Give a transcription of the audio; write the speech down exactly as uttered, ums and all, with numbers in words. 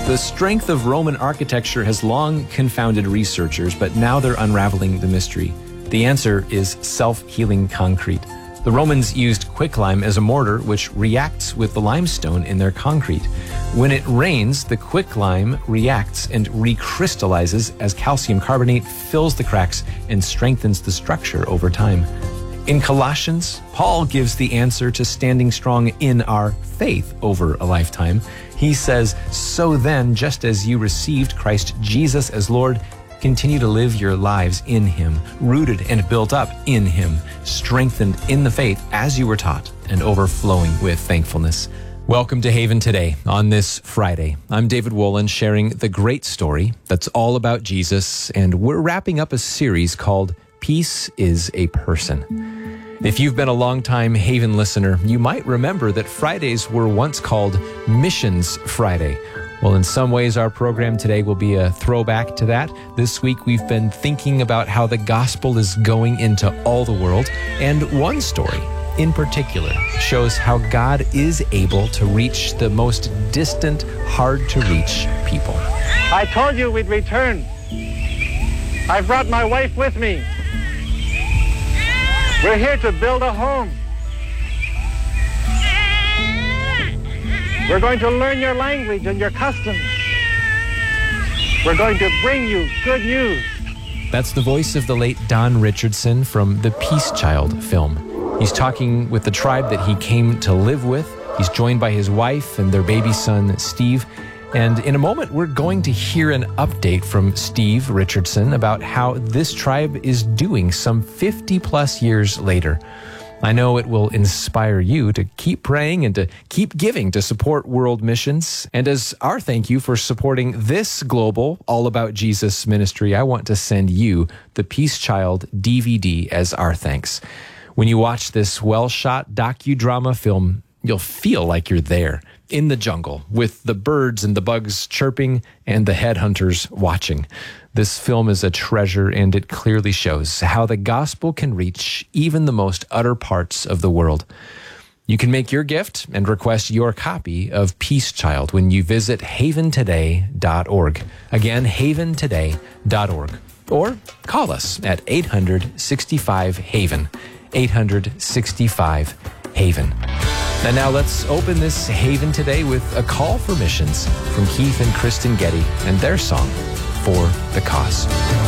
The strength of Roman architecture has long confounded researchers, but now they're unraveling the mystery. The answer is self-healing concrete. The Romans used quicklime as a mortar, which reacts with the limestone in their concrete. When it rains, the quicklime reacts and recrystallizes as calcium carbonate fills the cracks and strengthens the structure over time. In Colossians, Paul gives the answer to standing strong in our faith over a lifetime. He says, "So then, just as you received Christ Jesus as Lord, continue to live your lives in Him, rooted and built up in Him, strengthened in the faith as you were taught, and overflowing with thankfulness." Welcome to Haven Today on this Friday. I'm David Wolin, sharing the great story that's all about Jesus, and we're wrapping up a series called Peace is a Person. If you've been a longtime Haven listener, you might remember that Fridays were once called Missions Friday. Well, in some ways, our program today will be a throwback to that. This week, we've been thinking about how the gospel is going into all the world, and one story in particular shows how God is able to reach the most distant, hard-to-reach people. I told you we'd return. I've brought my wife with me. We're here to build a home. We're going to learn your language and your customs. We're going to bring you good news. That's the voice of the late Don Richardson from the Peace Child film. He's talking with the tribe that he came to live with. He's joined by his wife and their baby son, Steve. And in a moment, we're going to hear an update from Steve Richardson about how this tribe is doing some fifty plus years later. I know it will inspire you to keep praying and to keep giving to support world missions. And as our thank you for supporting this global All About Jesus ministry, I want to send you the Peace Child D V D as our thanks. When you watch this well-shot docudrama film, you'll feel like you're there in the jungle with the birds and the bugs chirping and the headhunters watching. This film is a treasure, and it clearly shows how the gospel can reach even the most utter parts of the world. You can make your gift and request your copy of Peace Child when you visit haven today dot org. Again, haven today dot org. Or call us at eight hundred sixty-five HAVEN, eight hundred sixty-five HAVEN. And now let's open this Haven Today with a call for missions from Keith and Kristen Getty and their song, For the Cause.